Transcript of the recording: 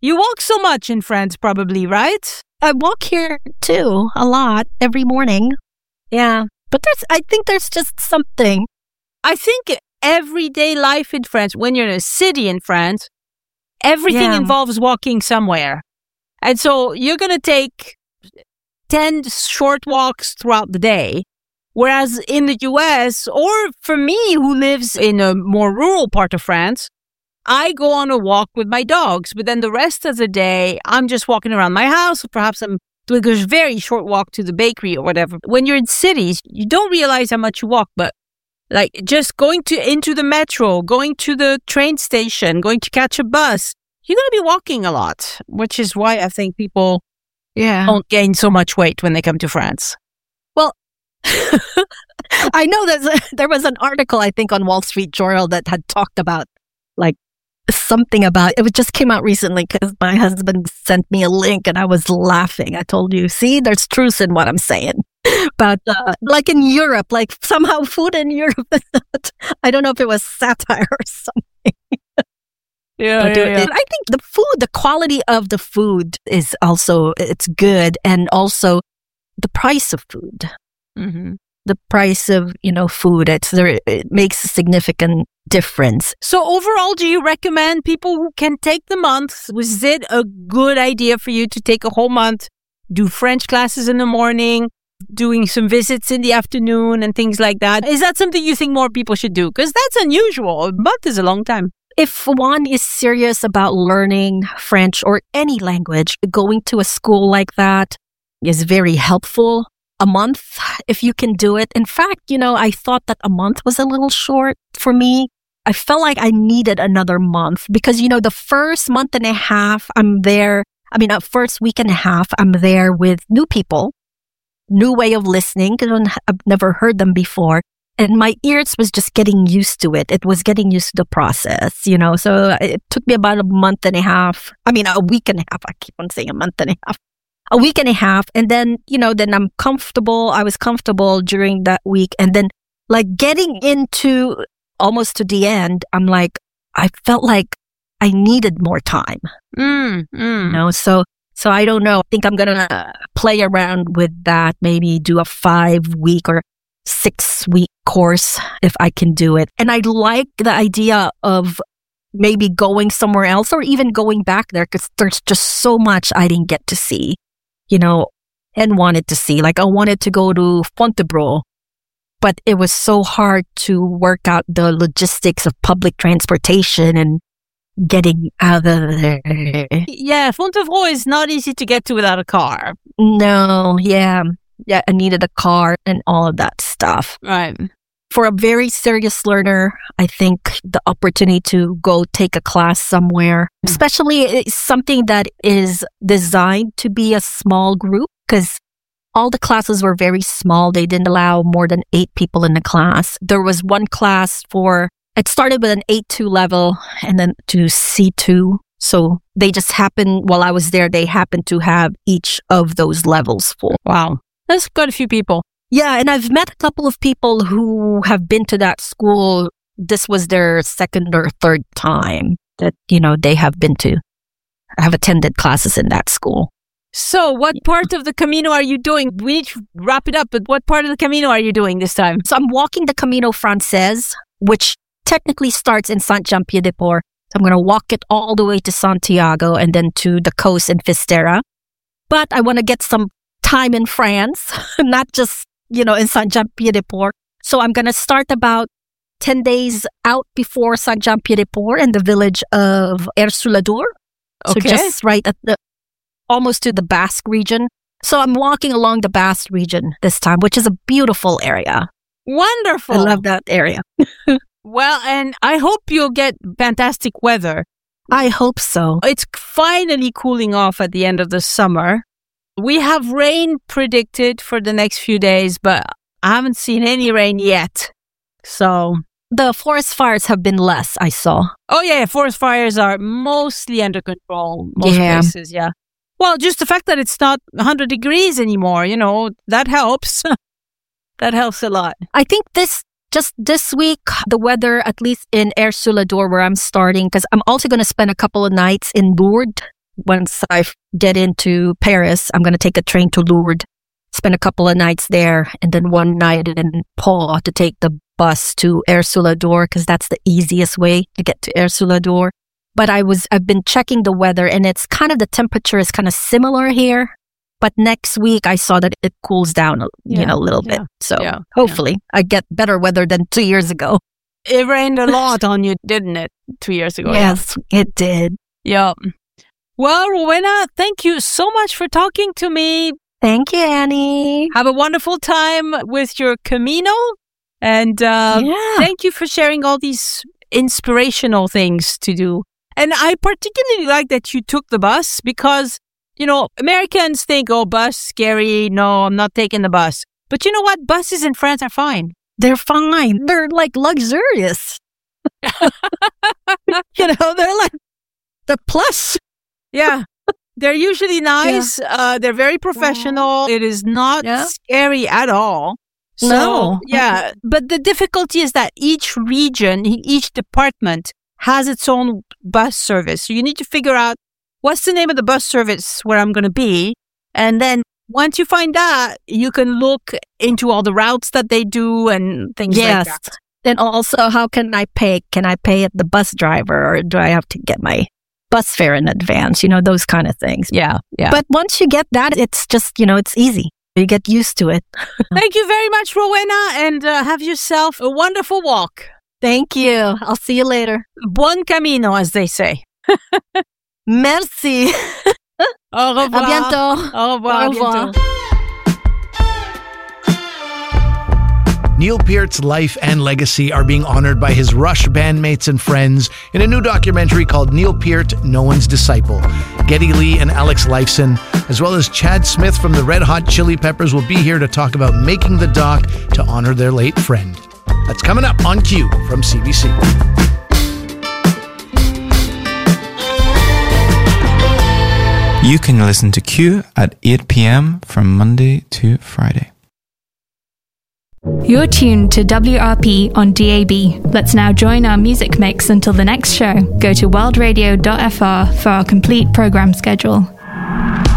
You walk so much in France, probably, right? I walk here too, a lot, every morning. Yeah. But I think there's just something. I think everyday life in France, when you're in a city in France, everything involves walking somewhere. And so you're going to take 10 short walks throughout the day. Whereas in the US, or for me who lives in a more rural part of France, I go on a walk with my dogs. But then the rest of the day, I'm just walking around my house. Perhaps I'm doing a very short walk to the bakery or whatever. When you're in cities, you don't realize how much you walk. But like just going into the metro, going to the train station, going to catch a bus, you're going to be walking a lot, which is why I think people don't gain so much weight when they come to France. Well, I know there was an article, I think, on Wall Street Journal that had talked about like something about it. Just came out recently because my husband sent me a link and I was laughing. I told you, see, there's truth in what I'm saying. But like in Europe, like somehow food in Europe is not, I don't know if it was satire or something. I think the quality of the food is also, it's good. And also the price of food. Mm-hmm. The price of, food, it makes a significant difference. So overall, do you recommend people who can take the month? Was it a good idea for you to take a whole month, do French classes in the morning, doing some visits in the afternoon and things like that? Is that something you think more people should do? Because that's unusual. A month is a long time. If one is serious about learning French or any language, going to a school like that is very helpful. A month, if you can do it. In fact, I thought that a month was a little short for me. I felt like I needed another month because, the first month and a half I'm there. First week and a half, I'm there with new people, new way of listening because I've never heard them before. And my ears was just getting used to it. It was getting used to the process, So it took me about a month and a half. A week and a half. I keep on saying a month and a half. A week and a half. And then, then I'm comfortable. I was comfortable during that week. And then like getting into almost to the end, I'm like, I felt like I needed more time. So I don't know. I think I'm going to play around with that. Maybe do a 5-week or 6-week course if I can do it. And I like the idea of maybe going somewhere else or even going back there because there's just so much I didn't get to see, and wanted to see. Like I wanted to go to Fontevraud, but it was so hard to work out the logistics of public transportation and getting out of there. Yeah, Fontevraud is not easy to get to without a car. No, yeah, I needed a car and all of that stuff. Right. For a very serious learner, I think the opportunity to go take a class somewhere, especially something that is designed to be a small group, because all the classes were very small. They didn't allow more than 8 people in the class. There was one class it started with an A2 level and then to C2. So they just happened, while I was there, they happened to have each of those levels full. Wow. That's quite a few people. Yeah, and I've met a couple of people who have been to that school. This was their second or third time that, they have attended classes in that school. So what part of the Camino are you doing? We need to wrap it up, but what part of the Camino are you doing this time? So I'm walking the Camino Frances, which technically starts in Saint-Jean-Pied-de-Port. So I'm going to walk it all the way to Santiago and then to the coast in Fisterra. But I want to get some time in France, not just in Saint-Jean-Pied-de-Port. So I'm going to start about 10 days out before Saint-Jean-Pied-de-Port in the village of Aire-sur-le-Dour. So just right at almost to the Basque region. So I'm walking along the Basque region this time, which is a beautiful area. Wonderful. I love that area. Well, and I hope you'll get fantastic weather. I hope so. It's finally cooling off at the end of the summer. We have rain predicted for the next few days, but I haven't seen any rain yet. So the forest fires have been less, I saw. Oh, yeah. Forest fires are mostly under control. Most places, yeah. Well, just the fact that it's not 100 degrees anymore, that helps. That helps a lot. I think just this week, the weather, at least in Aire-sur-le-Dour, where I'm starting, because I'm also going to spend a couple of nights in Lourdes once I get into Paris, I'm going to take a train to Lourdes, spend a couple of nights there, and then one night in Pau to take the bus to Air-sur-le-Dour, because that's the easiest way to get to Air-sur-le-Dour. But I've been checking the weather, and it's kind of, the temperature is kind of similar here. But next week, I saw that it cools down, a little bit. So hopefully I get better weather than 2 years ago. It rained a lot on you, didn't it, 2 years ago? Yes, it did. Yeah. Well, Rowena, thank you so much for talking to me. Thank you, Annie. Have a wonderful time with your Camino. And thank you for sharing all these inspirational things to do. And I particularly like that you took the bus because, Americans think, oh, bus, scary. No, I'm not taking the bus. But you know what? Buses in France are fine. They're fine. They're like luxurious. They're like the plus. Yeah. They're usually nice. Yeah. They're very professional. It is not scary at all. So, no. Yeah. But the difficulty is that each region, each department has its own bus service. So you need to figure out what's the name of the bus service where I'm going to be. And then once you find that, you can look into all the routes that they do and things like that. Then also, how can I pay? Can I pay at the bus driver, or do I have to get my bus fare in advance? Those kind of things. Yeah. But once you get that, it's just, it's easy. You get used to it. Thank you very much, Rowena, and have yourself a wonderful walk. Thank you. I'll see you later. Bon camino, as they say. Merci. Au revoir. À bientôt. Au revoir. Au revoir. Neil Peart's life and legacy are being honored by his Rush bandmates and friends in a new documentary called Neil Peart, No One's Disciple. Geddy Lee and Alex Lifeson, as well as Chad Smith from the Red Hot Chili Peppers, will be here to talk about making the doc to honor their late friend. That's coming up on Q from CBC. You can listen to Q at 8 p.m. from Monday to Friday. You're tuned to WRP on DAB. Let's now join our music mix until the next show. Go to worldradio.fr for our complete program schedule.